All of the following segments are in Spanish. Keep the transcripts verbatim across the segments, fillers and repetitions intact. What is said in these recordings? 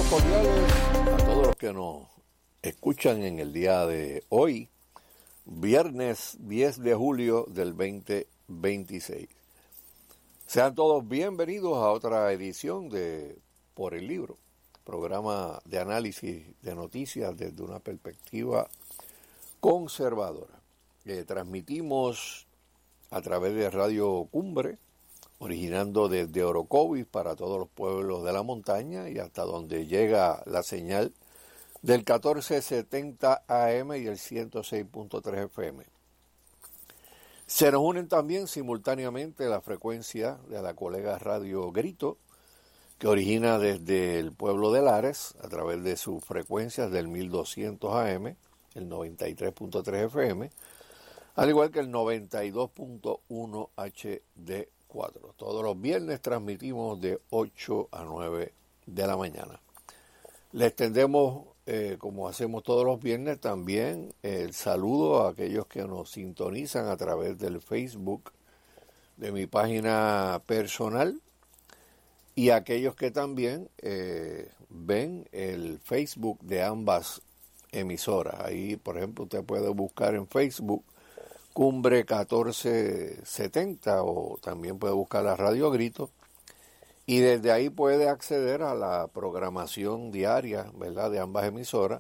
Saludos cordiales a todos los que nos escuchan en el día de hoy, viernes diez de julio del veinte veintiséis. Sean todos bienvenidos a otra edición de Por el Libro, programa de análisis de noticias desde una perspectiva conservadora. Eh, transmitimos a través de Radio Cumbre, originando desde Orocovis para todos los pueblos de la montaña y hasta donde llega la señal del catorce setenta A M y el ciento seis punto tres F M. Se nos unen también simultáneamente la frecuencia de la colega Radio Grito, que origina desde el pueblo de Lares a través de sus frecuencias del mil doscientos A M, el noventa y tres punto tres F M, al igual que el noventa y dos punto uno H D cuatro. Todos los viernes transmitimos de ocho a nueve de la mañana. Le extendemos, eh, como hacemos todos los viernes, también el saludo a aquellos que nos sintonizan a través del Facebook de mi página personal y a aquellos que también eh, ven el Facebook de ambas emisoras. Ahí, por ejemplo, usted puede buscar en Facebook Cumbre catorce setenta o también puede buscar la Radio Grito y desde ahí puede acceder a la programación diaria, ¿verdad?, de ambas emisoras,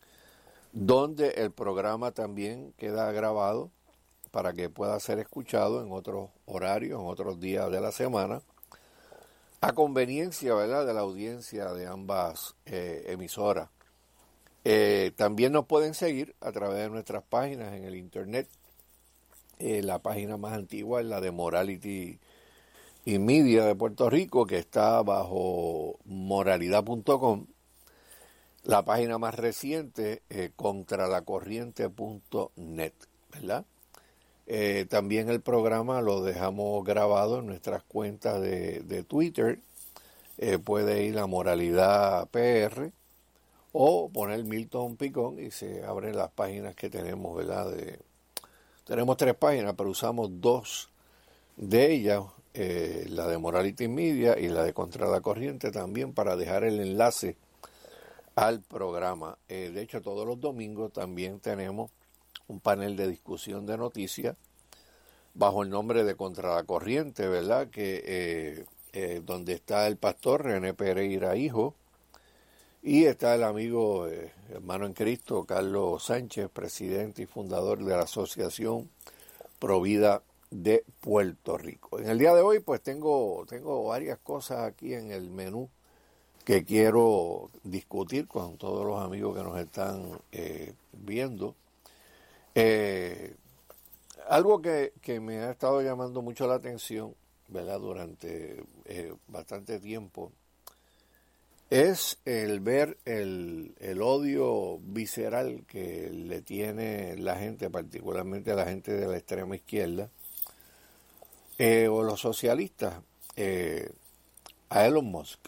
donde el programa también queda grabado para que pueda ser escuchado en otros horarios, en otros días de la semana, a conveniencia, ¿verdad?, de la audiencia de ambas eh, emisoras. Eh, también nos pueden seguir a través de nuestras páginas en el internet. Eh, la página más antigua es la de Morality y Media de Puerto Rico, que está bajo moralidad punto com. La página más reciente, eh, contralacorriente punto net, ¿verdad? Eh, también el programa lo dejamos grabado en nuestras cuentas de, de Twitter. Eh, puede ir a Moralidad P R o poner Milton Picón y se abren las páginas que tenemos, ¿verdad? De, tenemos tres páginas, pero usamos dos de ellas, eh, la de Morality Media y la de Contra la Corriente también, para dejar el enlace al programa. Eh, de hecho, todos los domingos también tenemos un panel de discusión de noticias bajo el nombre de Contra la Corriente, ¿verdad? Que eh, eh, donde está el pastor René Pereira Hijo y está el amigo eh, hermano en Cristo Carlos Sánchez, presidente y fundador de la Asociación Provida de Puerto Rico. En el día de hoy pues tengo, tengo varias cosas aquí en el menú que quiero discutir con todos los amigos que nos están eh, viendo. Eh, algo que, que me ha estado llamando mucho la atención, ¿verdad?, durante eh, bastante tiempo, es el ver el, el odio visceral que le tiene la gente, particularmente la gente de la extrema izquierda, eh, o los socialistas, eh, a Elon Musk.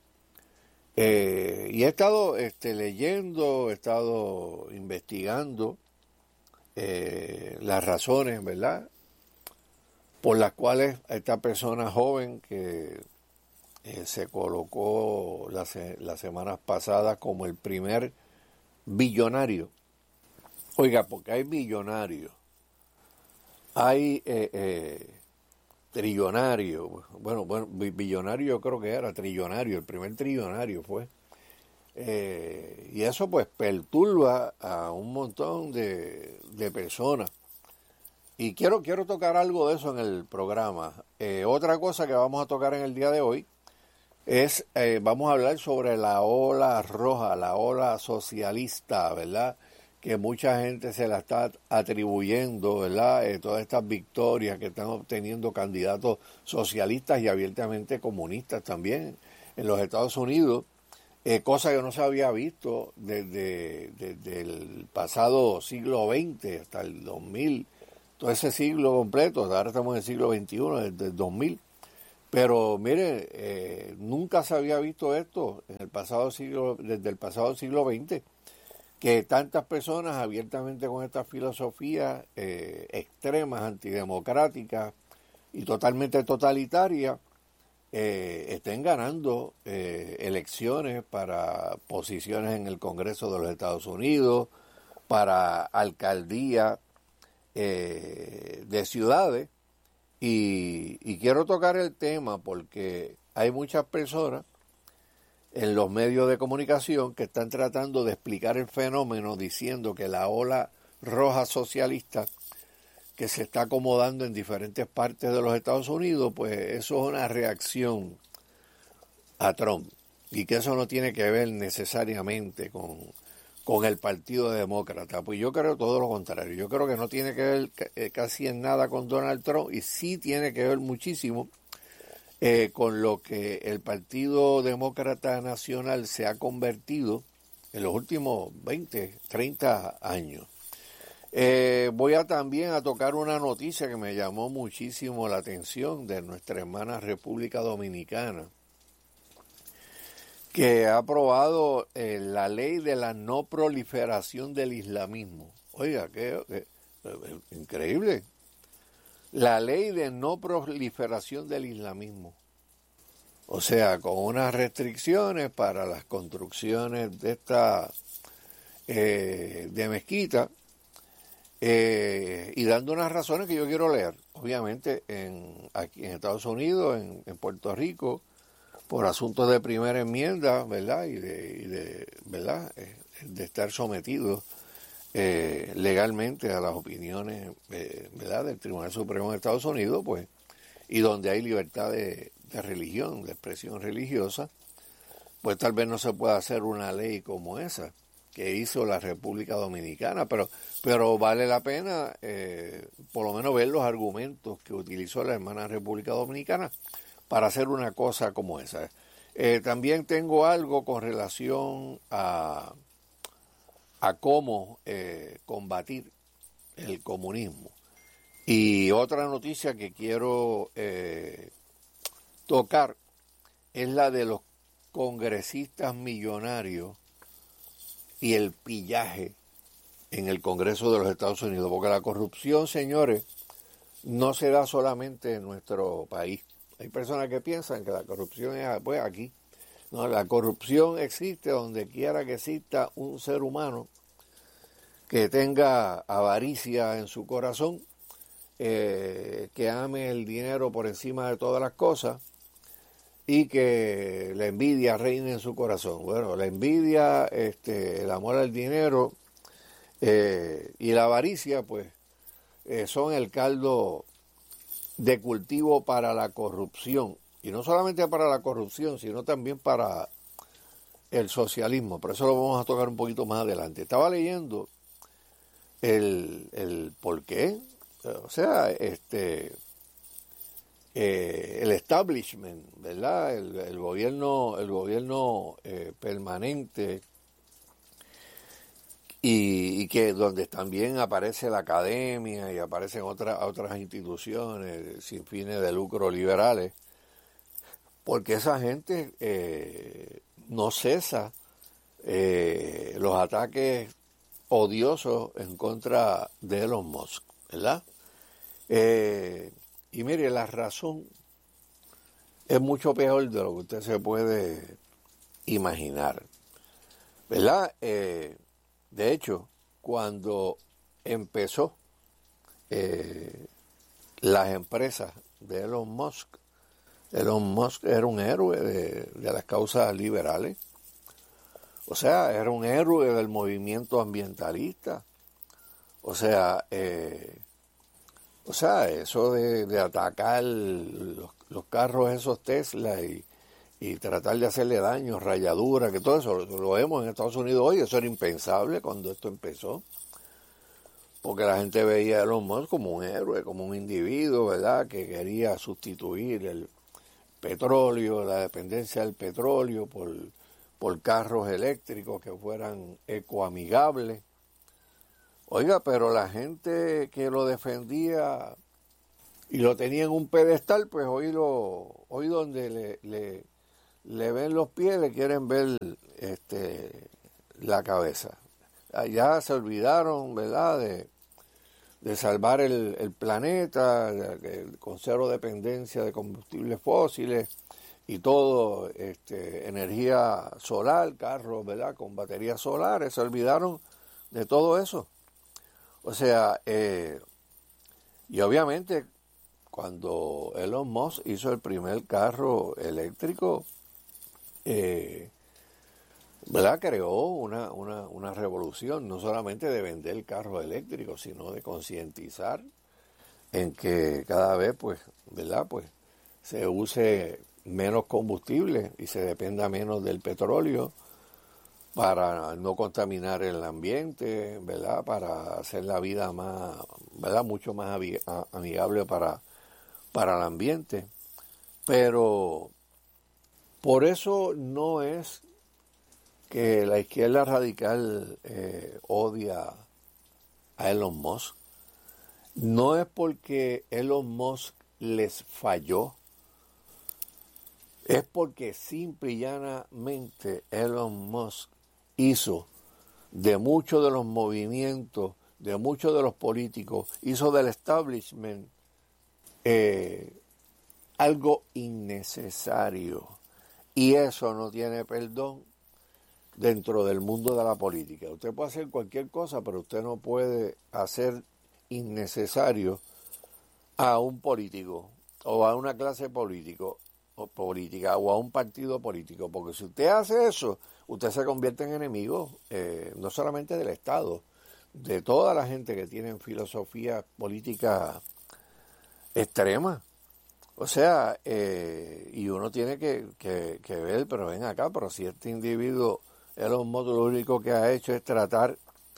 Eh, y he estado este, leyendo, he estado investigando eh, las razones, ¿verdad?, por las cuales esta persona joven que eh, se colocó las, las semanas pasadas como el primer billonario. Oiga, porque hay billonarios, hay eh, eh, trillonarios, bueno, bueno, billonario yo creo que era, trillonario, el primer trillonario fue. Eh, y eso pues perturba a un montón de, de personas. Y quiero, quiero tocar algo de eso en el programa. Eh, otra cosa que vamos a tocar en el día de hoy es, eh, vamos a hablar sobre la ola roja, la ola socialista, ¿verdad?, que mucha gente se la está atribuyendo, ¿verdad?, eh, todas estas victorias que están obteniendo candidatos socialistas y abiertamente comunistas también en los Estados Unidos, eh, cosa que no se había visto desde, desde el pasado siglo veinte hasta el dos mil, todo ese siglo completo. Ahora estamos en el siglo veintiuno, desde el dos mil. Pero mire, eh, nunca se había visto esto en el pasado siglo, desde el pasado siglo veinte, que tantas personas abiertamente con esta filosofía eh, extremas, antidemocráticas y totalmente totalitarias, eh, estén ganando eh, elecciones para posiciones en el Congreso de los Estados Unidos, para alcaldía eh, de ciudades. Y, y quiero tocar el tema porque hay muchas personas en los medios de comunicación que están tratando de explicar el fenómeno diciendo que la ola roja socialista que se está acomodando en diferentes partes de los Estados Unidos, pues eso es una reacción a Trump y que eso no tiene que ver necesariamente con, con el Partido Demócrata. Pues yo creo todo lo contrario. Yo creo que no tiene que ver casi en nada con Donald Trump y sí tiene que ver muchísimo eh, con lo que el Partido Demócrata Nacional se ha convertido en los últimos veinte, treinta años. Eh, voy a también a tocar una noticia que me llamó muchísimo la atención de nuestra hermana República Dominicana, que ha aprobado eh, la ley de la no proliferación del islamismo. Oiga, qué, qué, qué increíble. La ley de no proliferación del islamismo. O sea, con unas restricciones para las construcciones de esta eh, de mezquita. Eh, y dando unas razones que yo quiero leer, obviamente en, aquí en Estados Unidos, en, en Puerto Rico, por asuntos de primera enmienda, ¿verdad? Y de, y de ¿verdad? Eh, de estar sometidos eh, legalmente a las opiniones, eh, ¿verdad? Del Tribunal Supremo de Estados Unidos, pues, y donde hay libertad de, de religión, de expresión religiosa, pues tal vez no se pueda hacer una ley como esa que hizo la República Dominicana, pero pero vale la pena eh, por lo menos ver los argumentos que utilizó la hermana República Dominicana para hacer una cosa como esa. Eh, también tengo algo con relación a, a cómo eh, combatir el comunismo. Y otra noticia que quiero eh, tocar es la de los congresistas millonarios y el pillaje en el Congreso de los Estados Unidos, porque la corrupción, señores, no se da solamente en nuestro país. Hay personas que piensan que la corrupción es pues, aquí. No, la corrupción existe donde quiera que exista un ser humano que tenga avaricia en su corazón, eh, que ame el dinero por encima de todas las cosas y que la envidia reine en su corazón. Bueno, la envidia, este, el amor al dinero eh, y la avaricia, pues, eh, son el caldo de cultivo para la corrupción. Y no solamente para la corrupción, sino también para el socialismo. Pero eso lo vamos a tocar un poquito más adelante. Estaba leyendo el, el por qué. O sea, este... Eh, el establishment, ¿verdad? El, el gobierno, el gobierno eh, permanente y, y que donde también aparece la academia y aparecen otras otras instituciones sin fines de lucro liberales, porque esa gente eh, no cesa eh, los ataques odiosos en contra de Elon Musk, ¿verdad? Eh, Y mire, la razón es mucho peor de lo que usted se puede imaginar, ¿verdad? Eh, de hecho, cuando empezó eh, las empresas de Elon Musk, Elon Musk era un héroe de, de las causas liberales, o sea, era un héroe del movimiento ambientalista, o sea, eh, O sea, eso de, de atacar los, los carros esos Tesla y, y tratar de hacerle daño, rayaduras, que todo eso lo, lo vemos en Estados Unidos hoy, eso era impensable cuando esto empezó, porque la gente veía a Elon Musk como un héroe, como un individuo, ¿verdad?, que quería sustituir el petróleo, la dependencia del petróleo por, por carros eléctricos que fueran ecoamigables. Oiga, pero la gente que lo defendía y lo tenía en un pedestal, pues hoy lo, hoy donde le, le, le ven los pies, le quieren ver este la cabeza. Ya se olvidaron, ¿verdad?, de, de salvar el, el planeta, de, de, con cero dependencia de combustibles fósiles, y todo, este, energía solar, carros, ¿verdad?, con baterías solares, se olvidaron de todo eso. O sea, eh, y obviamente cuando Elon Musk hizo el primer carro eléctrico, eh, ¿verdad?, creó una, una, una revolución, no solamente de vender carros eléctricos, sino de concientizar en que cada vez, pues, ¿verdad?, pues se use menos combustible y se dependa menos del petróleo para no contaminar el ambiente, ¿verdad?, para hacer la vida más, ¿verdad?, mucho más amigable para, para el ambiente. Pero por eso no es que la izquierda radical eh, odia a Elon Musk. No es porque Elon Musk les falló, es porque simple y llanamente Elon Musk hizo de muchos de los movimientos, de muchos de los políticos, hizo del establishment eh, algo innecesario. Y eso no tiene perdón dentro del mundo de la política. Usted puede hacer cualquier cosa, pero usted no puede hacer innecesario a un político o a una clase político o política o a un partido político, porque si usted hace eso, usted se convierte en enemigo eh, no solamente del Estado, de toda la gente que tiene filosofía política extrema. O sea, eh, y uno tiene que, que, que ver, pero ven acá, pero si este individuo, Elon Musk, lo único que ha hecho es tratar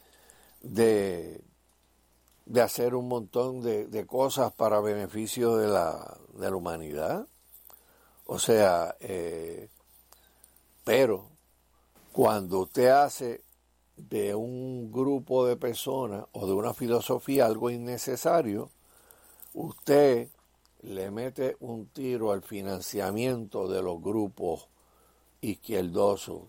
de, de hacer un montón de, de cosas para beneficio de la, de la humanidad. O sea, eh, pero cuando usted hace de un grupo de personas o de una filosofía algo innecesario, usted le mete un tiro al financiamiento de los grupos izquierdosos.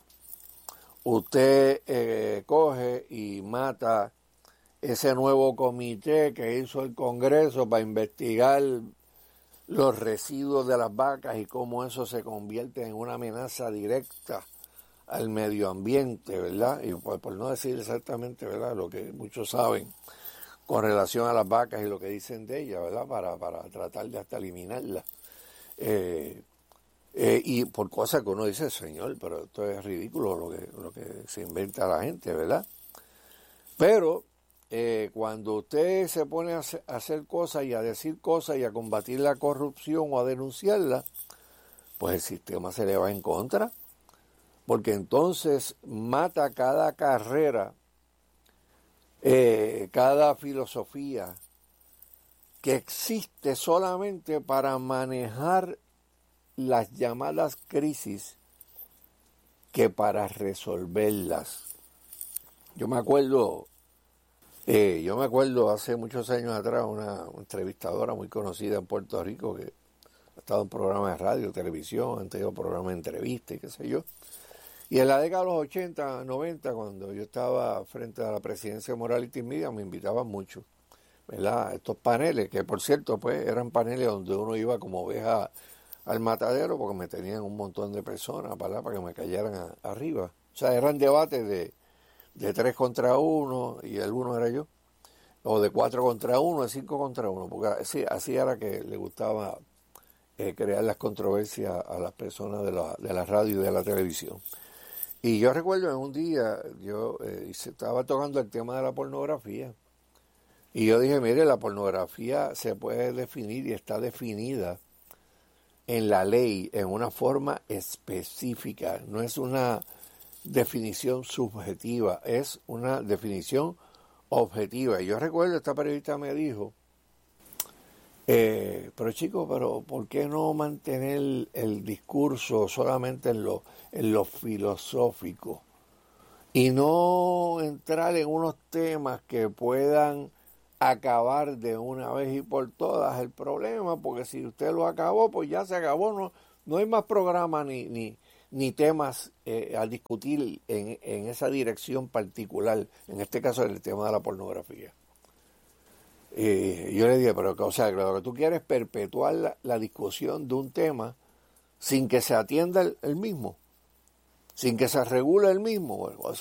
Usted eh, coge y mata ese nuevo comité que hizo el Congreso para investigar los residuos de las vacas y cómo eso se convierte en una amenaza directa al medio ambiente, ¿verdad? Y por, por no decir exactamente, ¿verdad?, lo que muchos saben con relación a las vacas y lo que dicen de ellas, ¿verdad?, para, para tratar de hasta eliminarlas. Eh, eh, y por cosas que uno dice, señor, pero esto es ridículo lo que, lo que se inventa la gente, ¿verdad? Pero eh, cuando usted se pone a hacer, a hacer cosas y a decir cosas y a combatir la corrupción o a denunciarla, pues el sistema se le va en contra, porque entonces mata cada carrera, eh, cada filosofía que existe solamente para manejar las llamadas crisis que para resolverlas. Yo me acuerdo, eh, yo me acuerdo hace muchos años atrás una entrevistadora muy conocida en Puerto Rico que ha estado en programas de radio, televisión, han tenido programas de entrevistas y qué sé yo. Y en la década de los ochenta, noventa, cuando yo estaba frente a la presidencia de Morality Media, me invitaban mucho, ¿verdad?, estos paneles, que por cierto, pues eran paneles donde uno iba como oveja al matadero porque me tenían un montón de personas, ¿verdad?, para que me cayeran a, arriba. O sea, eran debates de, de tres contra uno y el uno era yo, o de cuatro contra uno, de cinco contra uno, porque así, así era que le gustaba eh, crear las controversias a las personas de la, de la radio y de la televisión. Y yo recuerdo en un día, yo eh, se estaba tocando el tema de la pornografía, y yo dije, mire, la pornografía se puede definir y está definida en la ley en una forma específica, no es una definición subjetiva, es una definición objetiva. Y yo recuerdo, esta periodista me dijo, eh, pero chicos, pero ¿por qué no mantener el discurso solamente en lo, en lo filosófico y no entrar en unos temas que puedan acabar de una vez y por todas el problema? Porque si usted lo acabó, pues ya se acabó, no, no hay más programa ni, ni, ni temas eh, a discutir en, en esa dirección particular, en este caso el tema de la pornografía. Eh, yo le dije, pero o sea, lo que tú quieres es perpetuar la, la discusión de un tema sin que se atienda el, el mismo, sin que se regule el mismo. Bueno,